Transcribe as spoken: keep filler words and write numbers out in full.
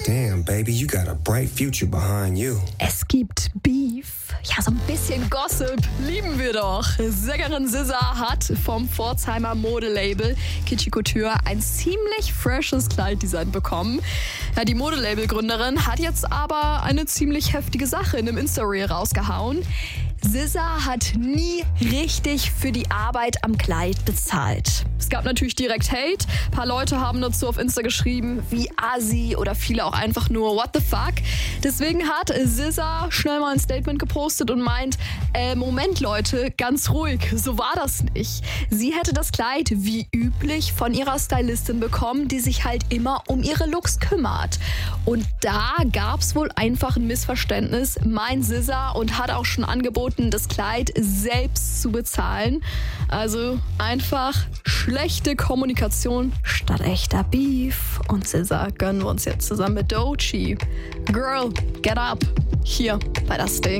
Damn, baby, you got a bright future behind you. Es gibt Beef. Ja, so ein bisschen Gossip lieben wir doch. Sängerin S Z A hat vom Pforzheimer Modelabel Kitschy Couture ein ziemlich freshes Kleiddesign bekommen. Ja, die Modelabel-Gründerin hat jetzt aber eine ziemlich heftige Sache in einem Insta-Reel rausgehauen. S Z A hat nie richtig für die Arbeit am Kleid bezahlt. Es gab natürlich direkt Hate. Ein paar Leute haben dazu auf Insta geschrieben, wie assi oder viele auch einfach nur what the fuck. Deswegen hat S Z A schnell mal ein Statement gepostet und meint, äh, Moment Leute, ganz ruhig, so war das nicht. Sie hätte das Kleid wie üblich von ihrer Stylistin bekommen, die sich halt immer um ihre Looks kümmert. Und da gab's wohl einfach ein Missverständnis, meint S Z A, und hat auch schon angeboten, das Kleid selbst zu bezahlen. Also einfach schlechte Kommunikation statt echter Beef. Und S Z A gönnen wir uns jetzt zusammen mit Doechii. Girl, get up. Hier bei Das Ding.